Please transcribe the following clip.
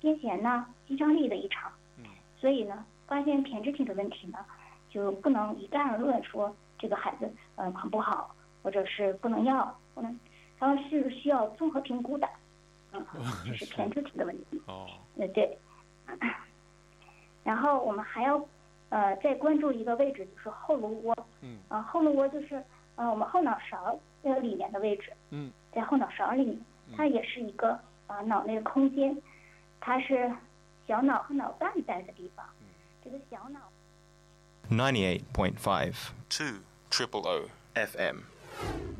癫痫呢、心张力的异常。所以呢，发现胼胝体的问题呢，就不能一概而论说这个孩子很不好，或者是不能要，他是需要综合评估的。这是胼胝体的问题。对。然后我们还要再关注一个位置，就是后颅窝。后颅窝就是我们后脑勺里面的位置。在后脑勺里面，它也是一个脑内的空间，它是小脑和脑干在的地方。这个小脑。 98.5 2 Triple O FM